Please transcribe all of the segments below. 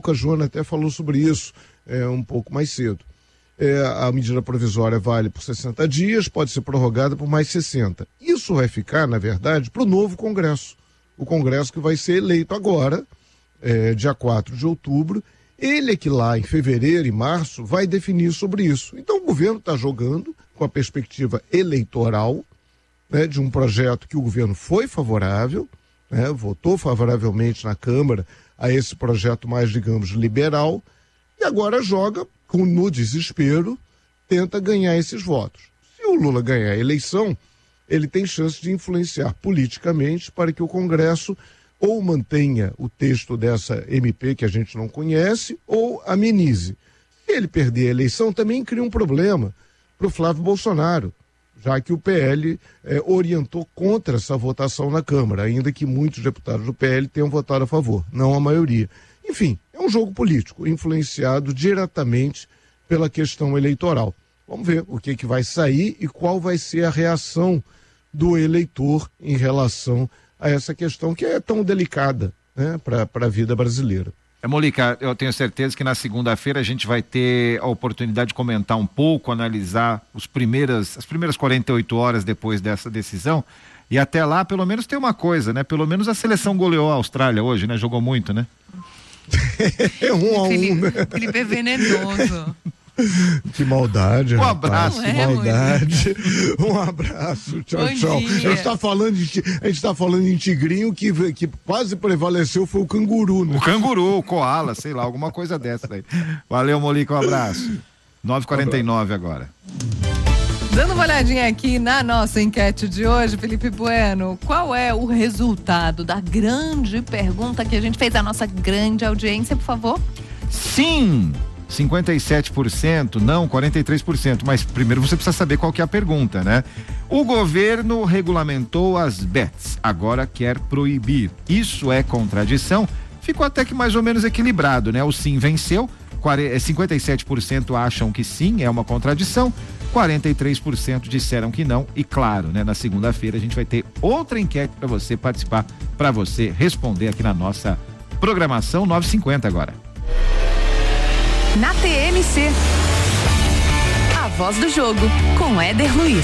pouco, a Joana até falou sobre isso um pouco mais cedo. A medida provisória vale por 60 dias, pode ser prorrogada por mais 60. Isso vai ficar, na verdade, para o novo Congresso. O Congresso que vai ser eleito agora, dia 4 de outubro. Ele é que lá em fevereiro e março vai definir sobre isso. Então o governo está jogando com a perspectiva eleitoral, né, de um projeto que o governo foi favorável, né, votou favoravelmente na Câmara a esse projeto mais, digamos, liberal, e agora joga no desespero, tenta ganhar esses votos. Se o Lula ganhar a eleição, ele tem chance de influenciar politicamente para que o Congresso ou mantenha o texto dessa MP que a gente não conhece, ou amenize. Se ele perder a eleição, também cria um problema para o Flávio Bolsonaro, já que o PL orientou contra essa votação na Câmara, ainda que muitos deputados do PL tenham votado a favor, não a maioria. Enfim, é um jogo político, influenciado diretamente pela questão eleitoral. Vamos ver o que vai sair e qual vai ser a reação do eleitor em relação a essa questão que é tão delicada, né, para a vida brasileira. Molica, eu tenho certeza que na segunda-feira a gente vai ter a oportunidade de comentar um pouco, analisar as primeiras 48 horas depois dessa decisão, e até lá pelo menos tem uma coisa, né? Pelo menos a seleção goleou a Austrália hoje, né? Jogou muito, né? 1-1, né? Felipe é venenoso. Que maldade, um rapaz, abraço, que maldade. Um abraço, tchau, Bom tchau. dia. A gente tá falando em tigrinho, que quase prevaleceu foi o canguru, né? O canguru, o koala, sei lá, alguma coisa dessa daí. Valeu, Molica, um abraço. 9h49 agora. Dando uma olhadinha aqui na nossa enquete de hoje, Felipe Bueno, qual é o resultado da grande pergunta que a gente fez à nossa grande audiência, por favor? Sim! 57%, não, 43%, mas primeiro você precisa saber qual que é a pergunta, né? O governo regulamentou as bets, agora quer proibir. Isso é contradição? Ficou até que mais ou menos equilibrado, né? O sim venceu, 57% acham que sim, é uma contradição, 43% disseram que não, e claro, né? Na segunda-feira a gente vai ter outra enquete para você participar, para você responder aqui na nossa programação 9h50 agora. Na TMC, a voz do jogo com Éder Luiz.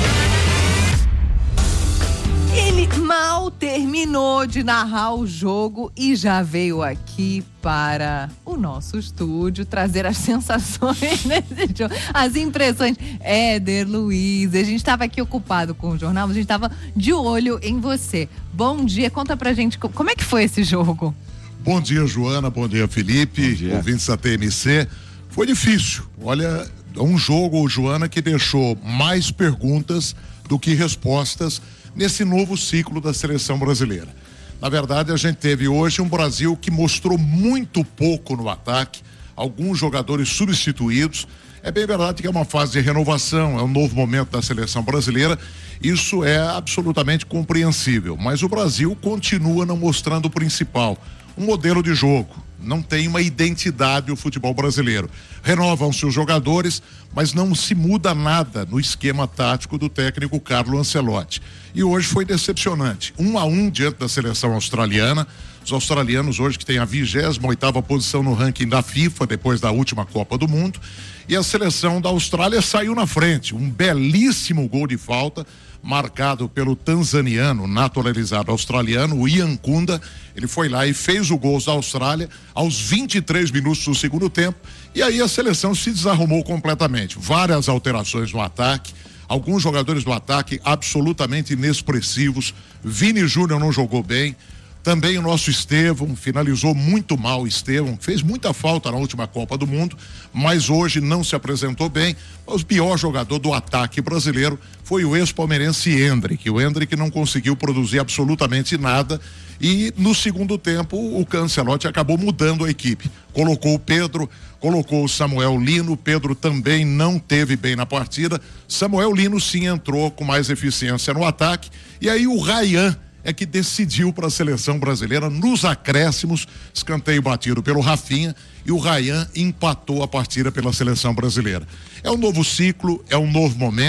Ele mal terminou de narrar o jogo e já veio aqui para o nosso estúdio trazer as sensações desse jogo, as impressões. Éder Luiz, a gente estava aqui ocupado com o jornal, a gente estava de olho em você. Bom dia, conta pra gente como é que foi esse jogo. Bom dia, Joana, bom dia, Felipe, ouvintes da TMC. Foi difícil, olha, um jogo, Joana, que deixou mais perguntas do que respostas nesse novo ciclo da seleção brasileira. Na verdade, a gente teve hoje um Brasil que mostrou muito pouco no ataque, alguns jogadores substituídos. É bem verdade que é uma fase de renovação, é um novo momento da seleção brasileira, isso é absolutamente compreensível, mas o Brasil continua não mostrando o principal, um modelo de jogo, não tem uma identidade o futebol brasileiro. Renovam-se os jogadores, mas não se muda nada no esquema tático do técnico Carlo Ancelotti. E hoje foi decepcionante. 1-1 diante da seleção australiana. Os australianos hoje que têm a 28ª posição no ranking da FIFA, depois da última Copa do Mundo. E a seleção da Austrália saiu na frente. Um belíssimo gol de falta, marcado pelo tanzaniano, naturalizado australiano, o Ian Kunda. Ele foi lá e fez o gol da Austrália aos 23 minutos do segundo tempo, e aí a seleção se desarrumou completamente. Várias alterações no ataque, alguns jogadores do ataque absolutamente inexpressivos. Vini Júnior não jogou bem. Também o nosso Estevão, finalizou muito mal o Estevão, fez muita falta na última Copa do Mundo, mas hoje não se apresentou bem. O pior jogador do ataque brasileiro foi o ex-palmeirense Endrick. O Endrick não conseguiu produzir absolutamente nada e no segundo tempo o Ancelotti acabou mudando a equipe. Colocou o Pedro, colocou o Samuel Lino. Pedro também não teve bem na partida. Samuel Lino sim entrou com mais eficiência no ataque. E aí o Ryan é que decidiu para a seleção brasileira nos acréscimos, escanteio batido pelo Rafinha, e o Ryan empatou a partida pela seleção brasileira. É um novo ciclo, é um novo momento.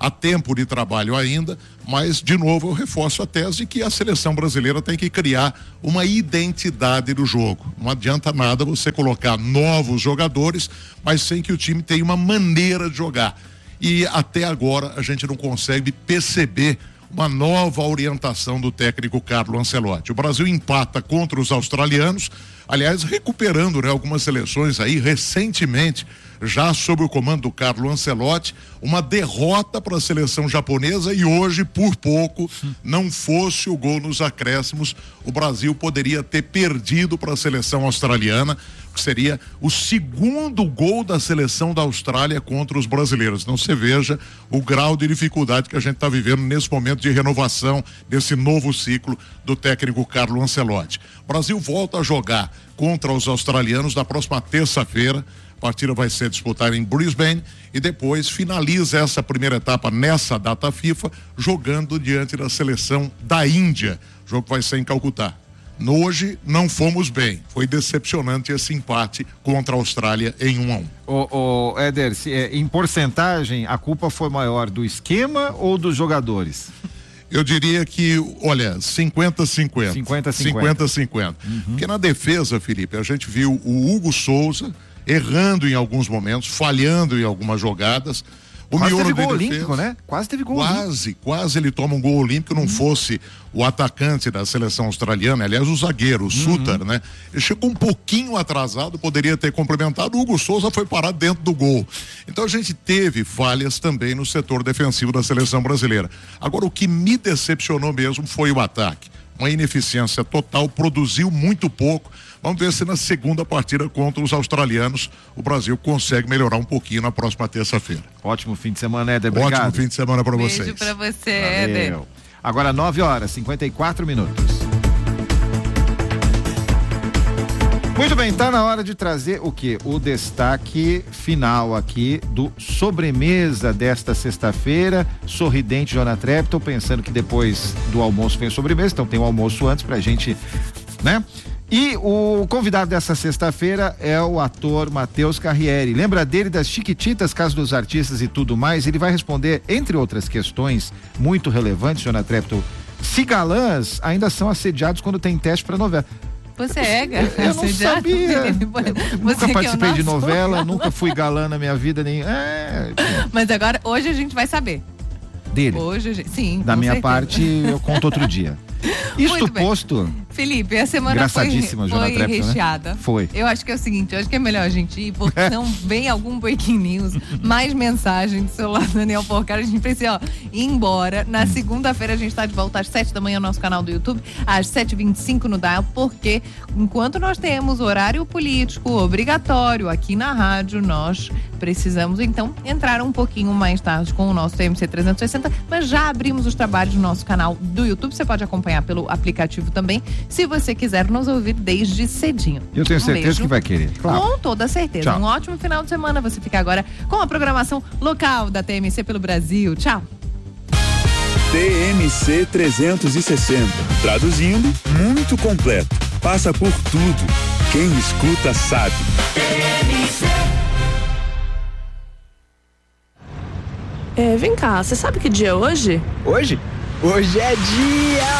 há tempo de trabalho ainda, mas, de novo, eu reforço a tese que a seleção brasileira tem que criar uma identidade do jogo. Não adianta nada você colocar novos jogadores, mas sem que o time tenha uma maneira de jogar. E até agora a gente não consegue perceber uma nova orientação do técnico Carlo Ancelotti. O Brasil empata contra os australianos, aliás, recuperando, né, algumas seleções aí recentemente, já sob o comando do Carlo Ancelotti, uma derrota para a seleção japonesa, e hoje, por pouco, não fosse o gol nos acréscimos, o Brasil poderia ter perdido para a seleção australiana, que seria o segundo gol da seleção da Austrália contra os brasileiros. Então você veja o grau de dificuldade que a gente está vivendo nesse momento de renovação desse novo ciclo do técnico Carlo Ancelotti. O Brasil volta a jogar contra os australianos na próxima terça-feira. A partida vai ser disputada em Brisbane e depois finaliza essa primeira etapa nessa data FIFA jogando diante da seleção da Índia. O jogo vai ser em Calcutá. Hoje não fomos bem, foi decepcionante esse empate contra a Austrália em 1-1. Éder, em porcentagem a culpa foi maior do esquema ou dos jogadores? Eu diria que, olha, 50-50. 50-50. Porque na defesa, Felipe, a gente viu o Hugo Souza errando em alguns momentos, falhando em algumas jogadas. Quase teve gol olímpico, né? Quase teve gol olímpico. Quase ele toma um gol olímpico, não fosse o atacante da seleção australiana, aliás, o zagueiro, o Suter, né? Ele chegou um pouquinho atrasado, poderia ter complementado, o Hugo Souza foi parar dentro do gol. Então a gente teve falhas também no setor defensivo da seleção brasileira. Agora, o que me decepcionou mesmo foi o ataque. Uma ineficiência total, produziu muito pouco. Vamos ver se na segunda partida contra os australianos o Brasil consegue melhorar um pouquinho na próxima terça-feira. Ótimo fim de semana, Éder. Obrigado. Ótimo fim de semana para vocês. Beijo para você, Éder. Agora 9h54. Muito bem, tá na hora de trazer o quê? O destaque final aqui do sobremesa desta sexta-feira. Sorridente, Jonathan Trepton. Tô pensando que depois do almoço vem sobremesa, então tem o almoço antes pra gente, né? E o convidado dessa sexta-feira é o ator Matheus Carriere. Lembra dele das Chiquititas, Casa dos Artistas e tudo mais? Ele vai responder, entre outras questões muito relevantes, Jonathan Trepton, se galãs ainda são assediados quando tem teste para novela. Você é Eu não sabia. Nunca participei de novela, nunca fui galã na minha vida. Mas agora, hoje a gente vai saber. Dele? Hoje, sim. Da minha parte, eu conto outro dia. Isto posto. Felipe, a semana foi recheada. Né? Foi. Eu acho que é o seguinte, eu acho que é melhor a gente ir, porque senão vem algum breaking news, mais mensagem do celular do Daniel Porcar, a gente precisa, ir embora. Na segunda-feira a gente tá de volta às 7 da manhã no nosso canal do YouTube, às 7h25 no Dial, porque enquanto nós temos horário político obrigatório aqui na rádio, nós precisamos então entrar um pouquinho mais tarde com o nosso TMC 360, mas já abrimos os trabalhos no nosso canal do YouTube, você pode acompanhar pelo aplicativo também, se você quiser nos ouvir desde cedinho. Eu tenho certeza que vai querer. Claro. Com toda certeza. Tchau. Um ótimo final de semana. Você fica agora com a programação local da TMC pelo Brasil. Tchau. TMC 360. Traduzindo, muito completo. Passa por tudo. Quem escuta sabe. Vem cá, você sabe que dia é hoje? Hoje? Hoje é dia